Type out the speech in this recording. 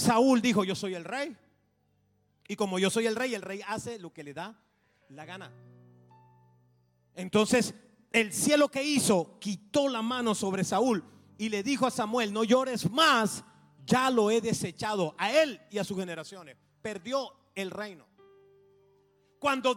Saúl dijo: yo soy el rey. Y como yo soy el rey hace lo que le da la gana. Entonces el cielo, que hizo, quitó la mano sobre Saúl y le dijo a Samuel: no llores más, ya lo he desechado a él y a sus generaciones. Perdió el reino. Cuando